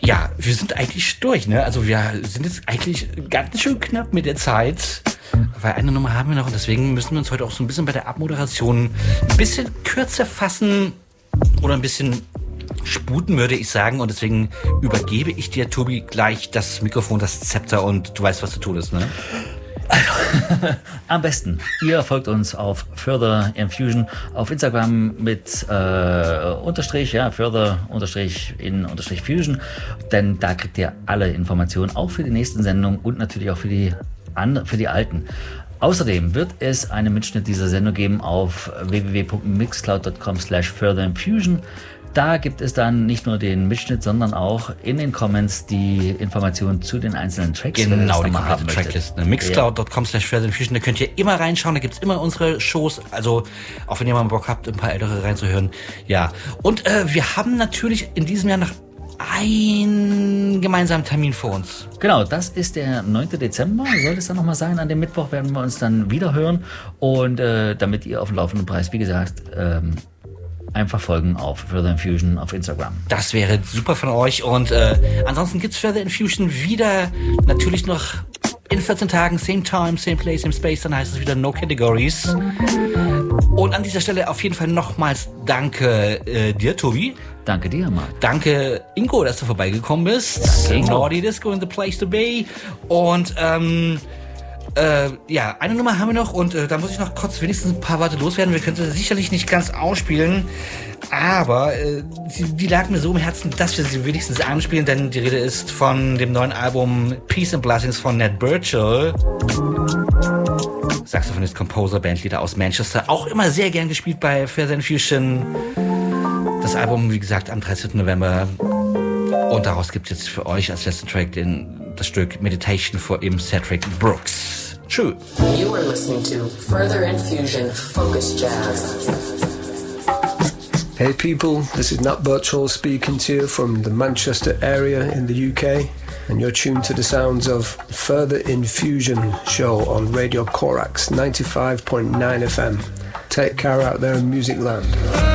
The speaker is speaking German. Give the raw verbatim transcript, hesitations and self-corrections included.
Ja, wir sind eigentlich durch, ne? Also wir sind jetzt eigentlich ganz schön knapp mit der Zeit, weil eine Nummer haben wir noch und deswegen müssen wir uns heute auch so ein bisschen bei der Abmoderation ein bisschen kürzer fassen oder ein bisschen sputen, würde ich sagen. Und deswegen übergebe ich dir, Tobi, gleich das Mikrofon, das Zepter und du weißt, was zu tun ist, ne? Also, am besten, ihr folgt uns auf Further Infusion auf Instagram mit äh, Unterstrich, ja, Further Unterstrich in Unterstrich Fusion, denn da kriegt ihr alle Informationen, auch für die nächsten Sendungen und natürlich auch für die, an, für die alten. Außerdem wird es einen Mitschnitt dieser Sendung geben auf w w w punkt mixcloud punkt com slash further infusion. Da gibt es dann nicht nur den Mitschnitt, sondern auch in den Comments die Informationen zu den einzelnen Tracks. Genau, die komplette Trackliste. mixcloud punkt com slash further infusion, da könnt ihr immer reinschauen, da gibt's immer unsere Shows, also auch wenn ihr mal Bock habt, ein paar ältere reinzuhören. Ja, und äh, wir haben natürlich in diesem Jahr noch einen gemeinsamen Termin vor uns. Genau, das ist der neunten Dezember, soll es dann nochmal sein. An dem Mittwoch werden wir uns dann wieder hören und äh, damit ihr auf dem laufenden Preis, wie gesagt, ähm, einfach folgen auf Further Infusion auf Instagram. Das wäre super von euch. Und äh, ansonsten gibt's Further Infusion wieder natürlich noch in vierzehn Tagen, same time, same place, same space. Dann heißt es wieder No Categories. Und an dieser Stelle auf jeden Fall nochmals danke äh, dir, Tobi. Danke dir, Marc. Danke, Ingo, dass du vorbeigekommen bist. Danke, Ingo. Naughty Disco in the place to be. Und ähm, Äh, ja, eine Nummer haben wir noch und äh, da muss ich noch kurz wenigstens ein paar Worte loswerden. Wir können sie sicherlich nicht ganz ausspielen, aber äh, die, die lag mir so im Herzen, dass wir sie wenigstens anspielen, denn die Rede ist von dem neuen Album Peace and Blessings von Ned Burchell. Saxophonist, Composer, Bandleader aus Manchester, auch immer sehr gern gespielt bei Further Infusion. Das Album, wie gesagt, am dreizehnten November. Und daraus gibt es jetzt für euch als letzten Track den, das Stück Meditation for Im Cedric Brooks. True. You are listening to Further Infusion Focus Jazz. Hey people, this is Nat Birchall speaking to you from the Manchester area in the U K, and you're tuned to the sounds of Further Infusion show on Radio Corax ninety-five point nine F M. Take care out there in Music Land.